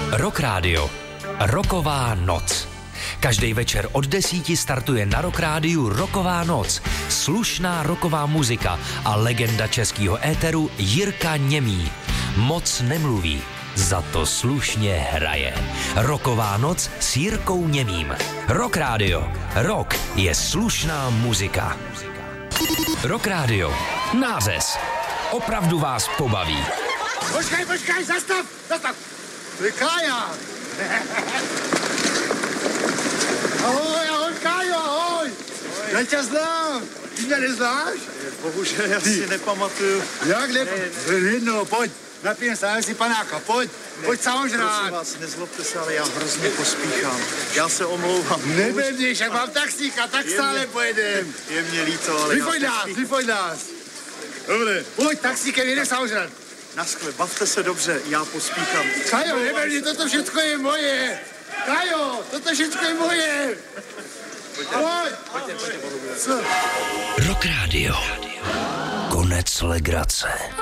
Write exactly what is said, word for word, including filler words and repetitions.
Rock Radio. Rocková noc. Každý večer od desíti startuje na Rock Rádiu Rocková noc. Slušná rocková muzika a legenda českého éteru Jirka Němý. Moc nemluví, za to slušně hraje. Rocková noc s Jirkou Němým. Rock Radio. Rock je slušná muzika. Rock Radio. Nářez. Opravdu vás pobaví. Počkej, počkej, zastav, zastav. To je Kája. Ahoj, ahoj, Kájo, ahoj. Já tě znám. Ty mě neznáš? Bohužel, já si nepamatuju. Jak ne? No, pojď. Napijeme se, si panáka, pojď. Pojď samožrát. Prosím vás, nezlobte se, ale já hrozně pospíchám. Já se omlouvám. Nebevníš, jak mám taxíka, tak je stále mě, pojedem. Je mě líto, ale vyfoď já nás, pospíchám. vyfoď nás. Dobře. Pojď taxíkem, jedeš samožrát. Naschle, bavte se dobře, já pospíchám. Kajo, nebevní, toto všechno je moje. Kajo, toto všechno je moje. Pojď. Pojďte, pojďte, Co? Rock Radio. Konec legrace.